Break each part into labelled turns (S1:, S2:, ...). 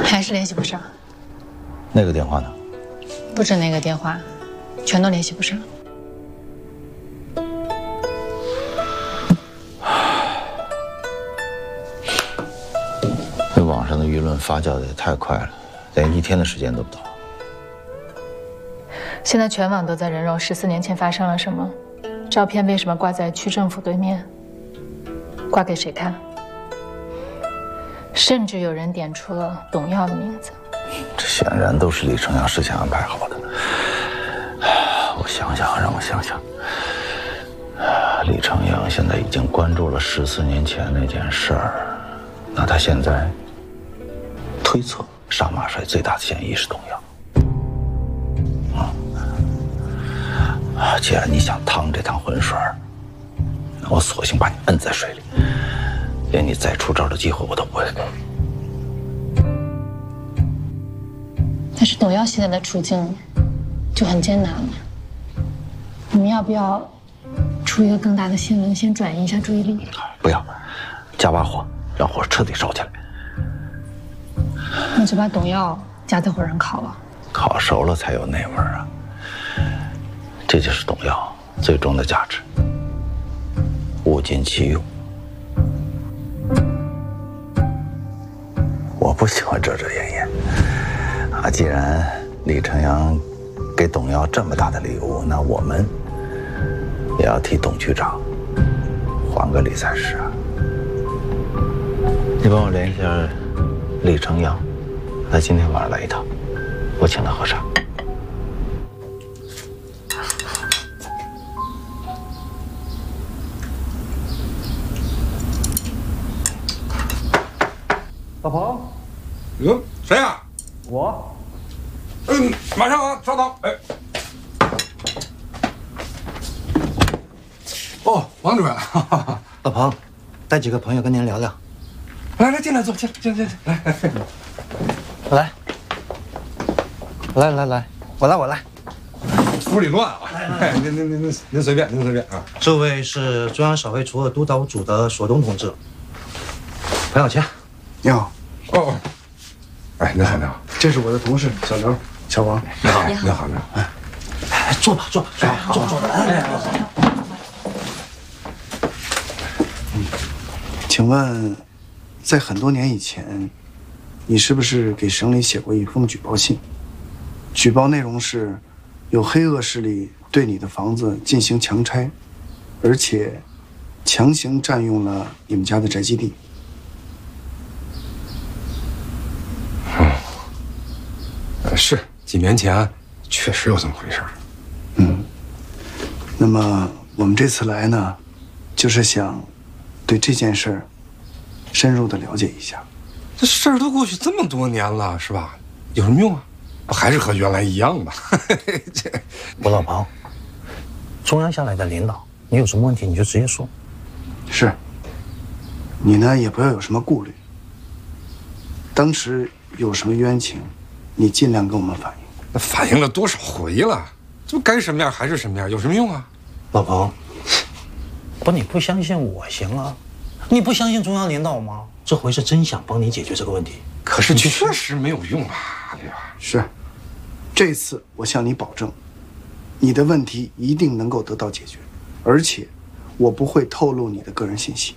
S1: 还是联系不上。
S2: 那个电话呢？
S1: 不止那个电话，全都联系不上。
S2: 这网上的舆论发酵的也太快了，连1天的时间都不到。
S1: 现在全网都在人肉14年前发生了什么，照片为什么挂在区政府对面？挂给谁看？甚至有人点出了董耀的名字。
S2: 这显然都是李成阳事先安排好的。我想想，让我想想。李成阳现在已经关注了14年前那件事儿，那他现在推测杀马帅最大的嫌疑是董耀。既然你想趟这趟浑水，那我索性把你摁在水里，连你再出招的机会我都不会给。
S1: 但是董耀现在的处境就很艰难了，你们要不要出一个更大的新闻，先转移一下注意力？
S2: 不要，加把火，让火彻底烧起来。
S1: 那就把董耀夹在火上烤了，
S2: 烤熟了才有那味儿啊！这就是董耀最终的价值，物尽其用。我不喜欢遮遮掩掩啊！既然李成阳给董耀这么大的礼物，那我们也要替董局长还个礼才是啊！你帮我联系一下李成阳，他今天晚上来一趟，我请他喝茶。
S3: 老彭，
S4: 谁呀？
S3: 我。
S4: 马上啊，稍等。哎。哦，王主任，
S3: 老彭，带几个朋友跟您聊聊。
S4: 来，进来坐，进来，来。
S3: 我来。
S4: 屋里乱啊！您随便啊。
S3: 这位是中央少会除恶督导组的索东同志，彭小谦。
S5: 你好。
S4: 哦。哎，您好。
S5: 这是我的同事小刘、小王。
S4: 你好。
S3: 哎，坐吧。
S5: 请问，在很多年以前，你是不是给省里写过一封举报信？举报内容是，有黑恶势力对你的房子进行强拆，而且强行占用了你们家的宅基地。
S4: 是几年前确实有这么回事。
S5: 那么我们这次来呢，就是想对这件事儿深入的了解一下。
S4: 这事儿都过去这么多年了，是吧？有什么用啊？还是和原来一样吧。
S3: 我老彭，中央下来的领导，你有什么问题你就直接说。
S5: 是。你呢也不要有什么顾虑。当时有什么冤情，你尽量跟我们反映。
S4: 那反映了多少回了？这该什么样还是什么样，有什么用啊？
S3: 老彭，你不相信我行啊？你不相信中央领导吗？这回是真想帮你解决这个问题。
S4: 可是确实没有用啊，对吧？
S5: 是。这次我向你保证，你的问题一定能够得到解决，而且我不会透露你的个人信息。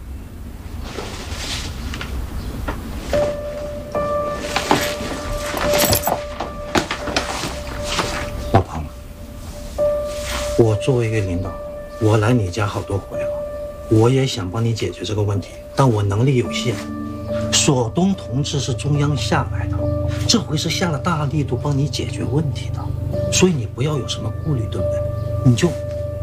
S3: 老彭，我作为一个领导，我来你家好多回了，我也想帮你解决这个问题，但我能力有限。索东同志是中央下来的，这回是下了大力度帮你解决问题的，所以你不要有什么顾虑，对不对？你就